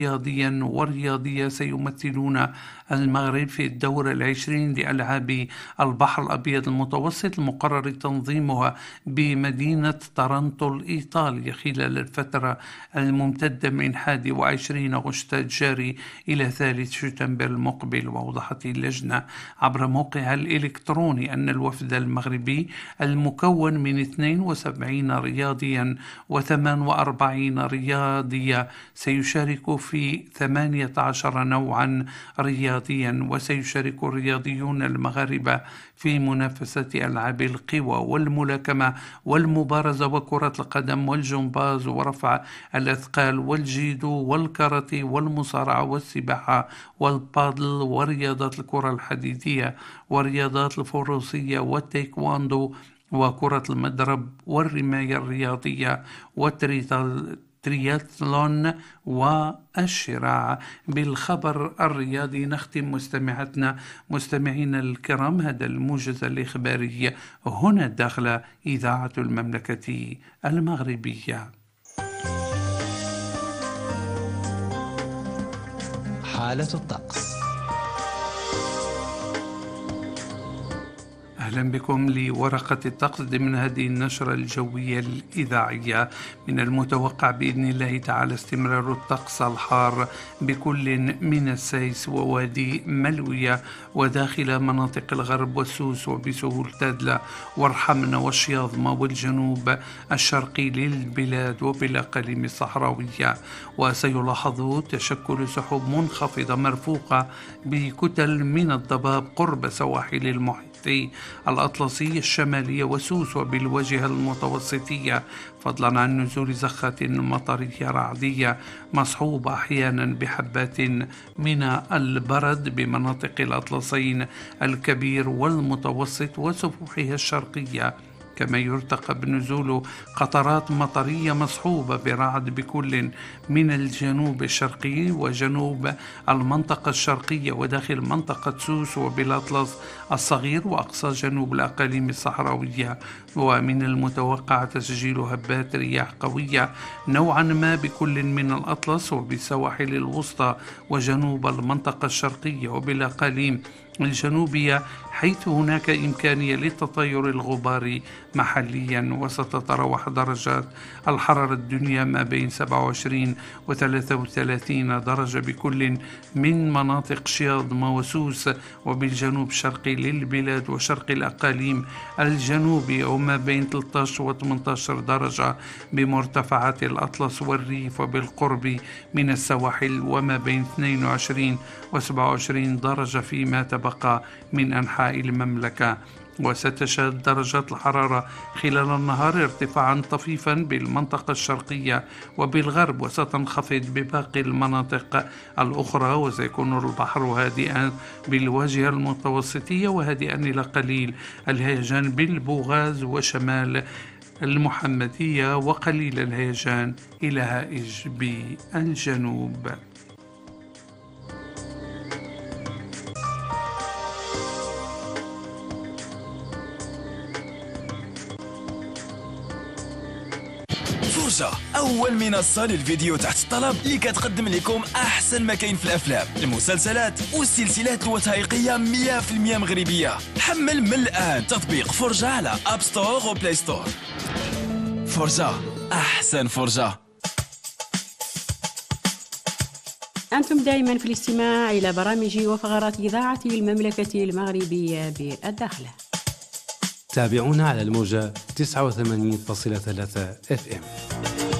رياضيا ورياضية سيمثلون المغرب في الدورة العشرين لألعاب البحر الأبيض المتوسط المقرر تنظيمها بمدينة طرنطو الإيطالية خلال الفترة الممتدة من 21 أغسطس الجاري إلى 3 سبتمبر المقبل. وأوضحت اللجنة عبر موقعها الإلكتروني أن الوفد المغربي المكون من 72 رياضيا و48 رياضية سيشارك في 18 نوعا رياضيا، وسيشارك الرياضيون المغاربة في منافسة ألعاب القوى والملاكمة والمبارزة وكرة القدم والجمباز ورفع الأثقال والجيدو والكاراتيه والمصارعة والسباحة والبادل ورياضات الكرة الحديدية ورياضات الفروسية والتايكواندو وكرة المضرب والرماية الرياضية والترياتلون والشراع. بالخبر الرياضي نختم مستمعينا الكرام هذا الموجز الإخباري هنا داخل إذاعة المملكة المغربية. حالة الطقس. أهلا بكم لورقة الطقس ضمن هذه النشرة الجوية الإذاعية. من المتوقع بإذن الله تعالى استمرار الطقس الحار بكل من السيس ووادي ملوية وداخل مناطق الغرب والسوس وبسهول تادلة والرحمن والشياظمة والجنوب الشرقي للبلاد وبالأقاليم الصحراوية. وسيلاحظ تشكل سحب منخفضة مرفوقة بكتل من الضباب قرب سواحل المحيط الأطلسي الشمالية وسوس وبالواجهة المتوسطية، فضلا عن نزول زخات مطرية رعدية مصحوبة أحيانا بحبات من البرد بمناطق الأطلسين الكبير والمتوسط وسفوحها الشرقية. كما يرتقب نزول قطرات مطرية مصحوبة برعد بكل من الجنوب الشرقي وجنوب المنطقة الشرقية وداخل منطقة سوس وبالأطلس الصغير وأقصى جنوب الأقاليم الصحراوية. ومن المتوقع تسجيل هبات رياح قوية نوعا ما بكل من الأطلس وبالسواحل الوسطى وجنوب المنطقة الشرقية وبالأقاليم الجنوبية، حيث هناك إمكانية للتطاير الغباري محليا. وستتراوح درجات الحرارة الدنيا ما بين 27 و 33 درجة بكل من مناطق شياظمة وسوس وبالجنوب الشرقي للبلاد وشرق الأقاليم الجنوبية، وما بين 13 و 18 درجة بمرتفعات الأطلس والريف وبالقرب من السواحل، وما بين 22 و 27 درجة فيما تبقى من أنحاء المملكة. وستشهد درجات الحرارة خلال النهار ارتفاعا طفيفا بالمنطقة الشرقية وبالغرب، وستنخفض بباقي المناطق الأخرى. وسيكون البحر هادئا بالواجهة المتوسطية وهادئا إلى قليل الهيجان بالبوغاز وشمال المحمدية، وقليل الهيجان إلى هائج بالجنوب. فرجة أول منصة للفيديو تحت الطلب اللي كتقدم لكم أحسن ما كاين في الأفلام المسلسلات والسلسلات الوثائقية 100% مغربية. حمل من الآن تطبيق فرجة على أب ستور وبلاي ستور. فرجة أحسن فرجة. أنتم دائما في الاستماع إلى برامج وفقرات إذاعة المملكة المغربية بالداخل. تابعونا على الموجة 89.3 FM.